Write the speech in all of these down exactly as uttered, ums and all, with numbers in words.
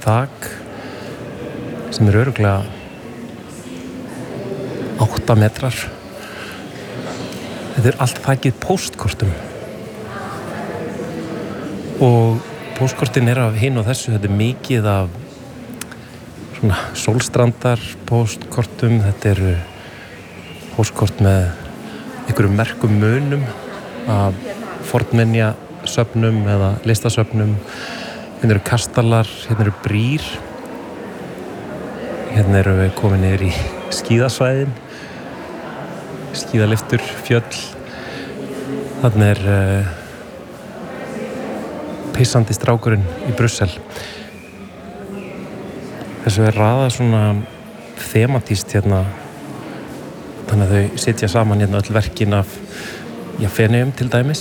þak sem er örugglega átta metrar. Þetta er allt þakið póstkortum og póstkortin er af hinn og þessu. Þetta er mikið af svona sólstrandar póstkortum. Þetta eru póstkort með einhverjum merkum munum af fornminja söfnum eða listasöfnum. Hérna eru kastalar, hérna eru brýr, hérna eru við komin niður í skíðasvæðin, skíðalyftur, fjöll. Þarna er uh, pissandi strákurinn í Brussel. Þessu er raðað svona þematíst hérna, þannig að þau sitja saman hérna öll verkin af já, Feneyjum til dæmis.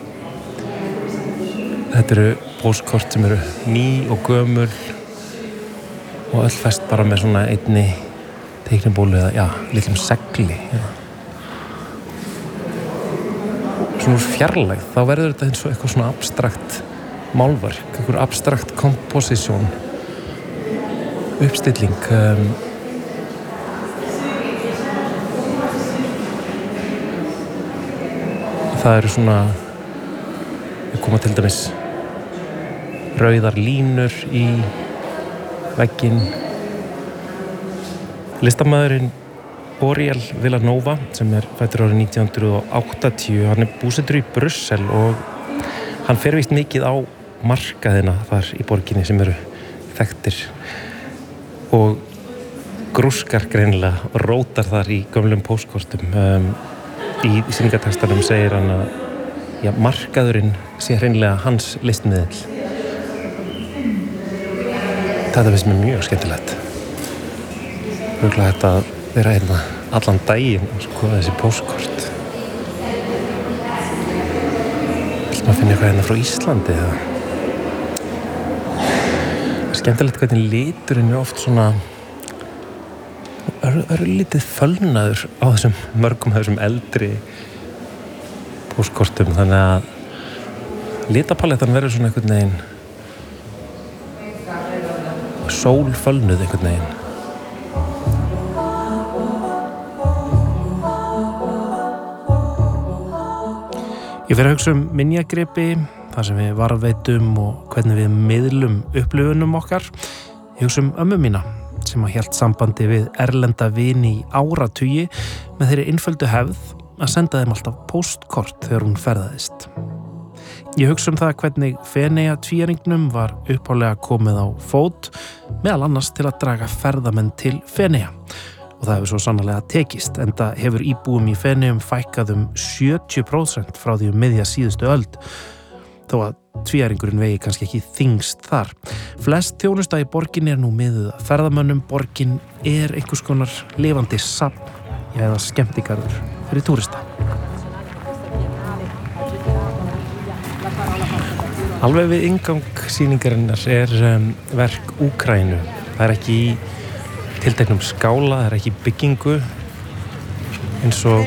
Þetta eru póstkort sem eru ný og gömul og öll fest bara með svona einni teiknibólu eða, já, litlum segli. Já. Svona úr fjarlægð, þá verður þetta eins og eitthvað svona abstrakt málverk, eitthvað abstrakt komposisjón, uppstilling. Um, það eru svona, við koma til dæmis rauðar línur í vegginn. Listamaðurinn Boreal Villanova sem er fæddur árið nítján hundruð áttatíu, hann er búsettur í Brussel og hann fer víst mikið á markaðina þar í borginni sem eru þekktir og grúskar greinilega og rótar þar í gömlum póstkortum. Um, í sýningartextanum segir hann að já, markaðurinn sé hreinlega hans listmiðill. Þetta finnst mér mjög skemmtilegt. Örugglega þetta að vera hérna allan daginn og skoða þessi póstkort. Vill maður finna eitthvað hérna frá Íslandi eða? Skemmtilegt hvernig liturinn er oft svona örlítið fölnaður á þessum mörgum þessum eldri póstkortum, þannig að litapalettan verður svona einhvern veginn sólfölnuð einhvern veginn. Ég fer að hugsa um minjagripi, það sem við varðveitum og hvernig við miðlum upplifunum okkar. Ég hugsa um ömmu mína sem að hélt sambandi við erlenda vini í áratugi með þeirri einföldu hefð að senda þeim alltaf póstkort þegar hún ferðaðist. Ég hugsa um það hvernig Feneyja tvíæringnum var upphaflega komið á fót, meðal annars til að draga ferðamenn til Feneyja. Og það hefur svo sannarlega tekist, enda hefur íbúum í Feneyjum fækkað um sjötíu prósent frá því um miðja síðustu öld, þó að tvíæringurinn vegi kannski ekki þyngst þar. Flest þjónusta í borginni er nú miðuð að ferðamönnum. Borgin er einhvers konar lifandi safn eða skemmtigarður fyrir túrista. Alveg við inngang sýningarinnar er um, verk Úkraínu. Það er ekki í tilteknum skála, það er ekki byggingu eins og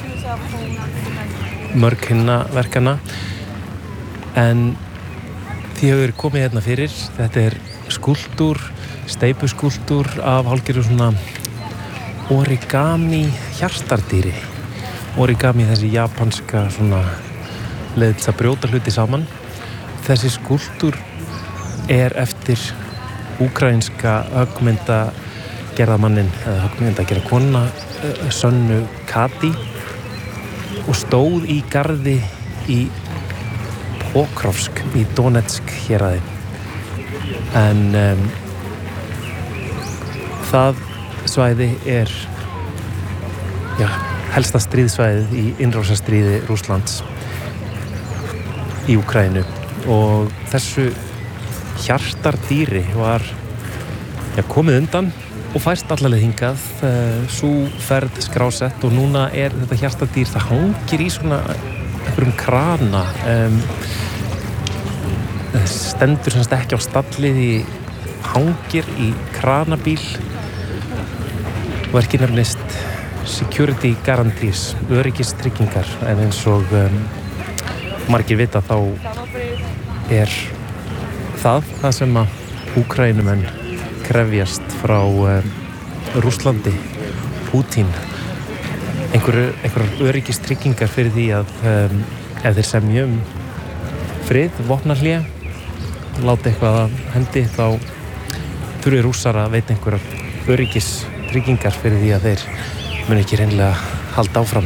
mörg hinna verkana, en því hefur verið komið hérna fyrir. Þetta er skúlptúr, steypuskúlptúr af hálfgerðu svona origami hjartardýri. Origami, þessi japanska svona leið til að brjóta hluti saman. Þessi skúlptúr er eftir úkraínska höggmynda gerðamannin eða höggmynda gerða kona Sönnu Kati og stóð í garði í Pokrovsk í Donetsk héraði. En um, það svæði er já, helsta stríðsvæðið í innrásarstríði Rússlands í Úkraínu og þessu hjartardýri var já, komið undan og færst allaleg hingað, uh, sú ferð skrásett og núna er þetta hjartardýr, það hangir í svona einhverjum krana, um, stendur semst ekki á stallið, í hangir í kranabíl. Verkið nefnist Security Guarantees, öryggistryggingar, en eins og um, margir vita þá er það það sem að Úkraínumenn krefjast frá um, Rússlandi, Pútín, einhverju, einhverjar öryggistryggingar fyrir því að um, ef þeir semja um frið, vopnahlé, láta eitthvað að hendi, þá þurfi Rússar að veita einhverjar öryggistryggingar fyrir því að þeir muni ekki reynilega halda áfram.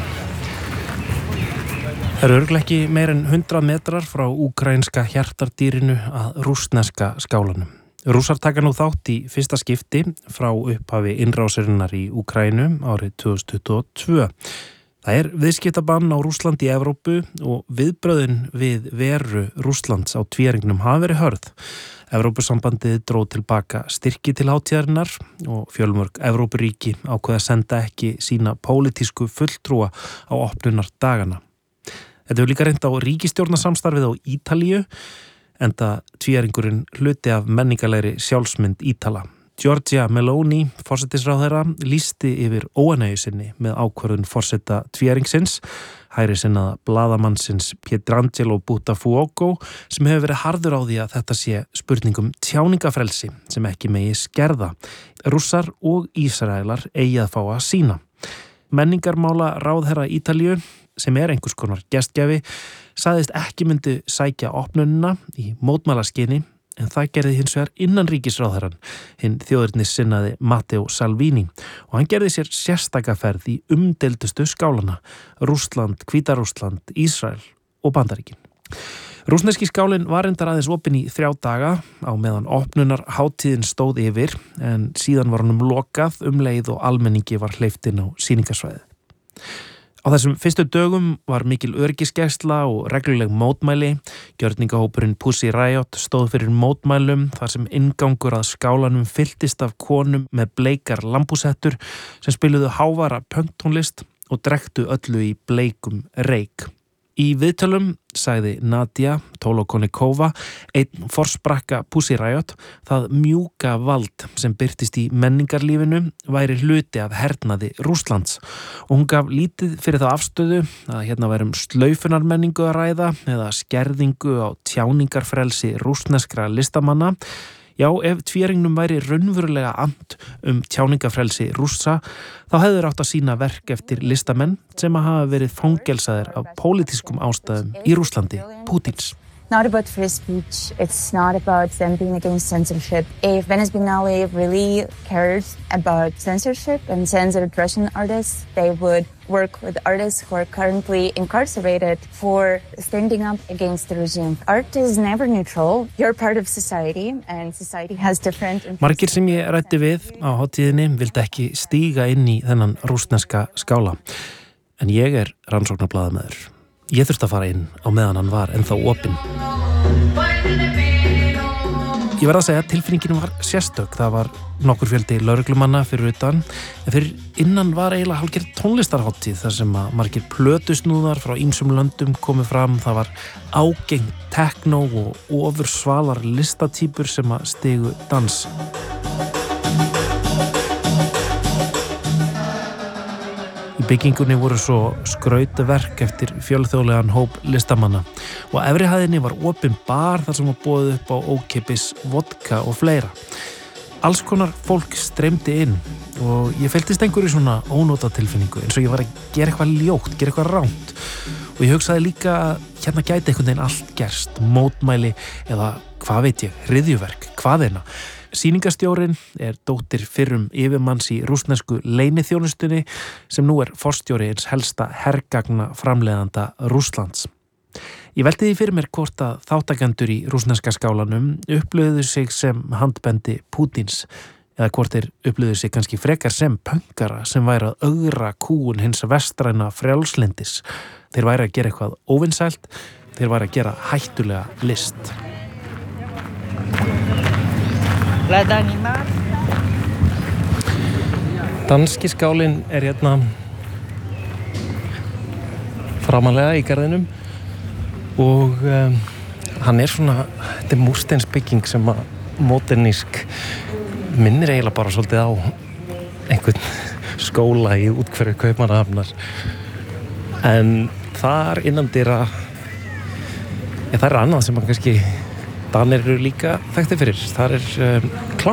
Það eru örugglega ekki meir en hundrað metrar frá úkraínska hjartardýrinu að rússneska skálanum. Rússar taka nú þátt í fyrsta skipti frá upphafi innrásarinnar í Úkraínu árið tvö þúsund tuttugu og tvö. Það er viðskiptabann á Rússland í Evrópu og viðbröðin við veru Rússlands á tvíæringnum hafa verið hörð. Evrópusambandið dróð tilbaka styrki til hátíðarinnar og fjölmörg Evrópuríki ákveða að senda ekki sína pólitísku fulltrúa á opnunardagana. Þetta hefur líka reynt á ríkisstjórnarsamstarfið á Ítalíu, enda tvíæringurinn hluti af menningarlegri sjálfsmynd Ítala. Giorgia Meloni, forsetisráðherra, lýsti yfir óánægju sinni með ákvörðun forseta tvíæringsins, hægri sinnaða blaðamannsins Pietrangelo Buttafuoco, sem hefur verið harður á því að þetta sé spurningum tjáningafrelsi sem ekki megi skerða. Rússar og Ísraelar eigi að fá að sína. Menningarmála ráðherra Ítalíu, sem er einhvers konar gestgjafi, sagðist ekki myndi sækja opnunina í mótmælaskyni, en það gerði hins vegar innan ríkisráðherran, hinn þjóðurnis sinnaði Matteo Salvini, og hann gerði sér sérstaka ferð í umdeildustu skálana, Rússland, Hvíta-Rússland, Ísrael og Bandaríkin. Rússneski skálinn var reyndar aðeins opinn í þrjá daga á meðan opnunar hátíðin stóð yfir, en síðan var honum lokað um leið og almenningi var hleypt inn á sýningarsvæðið. Á þessum fyrstu dögum var mikil öryggisgæsla og regluleg mótmæli. Gjörningahópurinn Pussy Riot stóð fyrir mótmælum þar sem inngangur að skálanum fylltist af konum með bleikar lambúsettur sem spiluðu hávara punktónlist og drektu öllu í bleikum reyk. Í viðtölum sagði Nadia Tolokonikova, einn forsprakka Pussy Riot, það mjúka vald sem birtist í menningarlífinu væri hluti af hernaði Rússlands og hún gaf lítið fyrir það afstöðu að hérna væri um slaufunarmenningu að ræða eða skerðingu á tjáningarfrelsi rússneskra listamanna. Já, ef tvíæringnum væri raunverulega amt um tjáningafrelsi Rússa, þá hefðu þeir átt að sýna verk eftir listamenn sem að hafa verið fangelsaðir af pólitískum ástæðum í Rússlandi, Pútins. Not about free speech, it's not about them being against censorship. If Venice Biennale really cared about censorship and censored Russian artists, they would work with artists who are currently incarcerated for standing up against the regime. Art is never neutral. You're part of society and society has different... Margir sem ég ræddi við á hátíðinni vildi ekki stíga inn í þennan rússneska skála. En ég er rannsóknarblaðamaður. Ég þurfti að fara inn á meðan hann var ennþá opinn. Ég verð að segja að tilfinningin var sérstök. Það var nokkur fjöldi lögreglumanna fyrir utan, en fyrir innan var eiginlega hálfgerð tónlistarhátíð þar sem að margir plötusnúðar frá ýmsum löndum komu fram. Það var ágengt techno og ofursvalar listatýpur sem að stigu dans. Í byggingunni voru svo skrautaverk eftir fjölþjóðlegan hóp listamanna og efri hæðinni var opin bar þar sem var boðið upp á ókeypis vodka og fleira. Alls konar fólk streymdi inn og ég fylltist einhverju svona ónóta tilfinningu eins og ég var að gera eitthvað ljótt, gera eitthvað ránt og ég hugsaði líka að hérna gæti einhvern veginn allt gerst, mótmæli eða hvað veit ég, hryðjuverk, hvaðeina. Sýningastjórinn er dóttir fyrrum yfirmanns í rússnesku leyniþjónustunni sem nú er forstjóri eins helsta hergagna framleiðanda Rússlands. Ég velti því fyrir mér hvort að þáttakendur í rússneska skálanum upplöðu sig sem handbendi Pútins eða hvort þeir upplöðu sig kannski frekar sem pönkara sem væri að ögra kúun hins vestræna frjálslendis. Þeir væri að gera eitthvað óvinsælt, þeir væri að gera hættulega list. Danski skálinn er hérna framanlega í garðinum og um, hann er svona, þetta er múrsteinsbygging sem að modernísk minnir eiginlega bara svolítið á einhvern skóla í útkverju Kaupmannahafnar en þar innandyra ja, það er annað sem að kannski Danir eru líka þekktir fyrir. Það er um,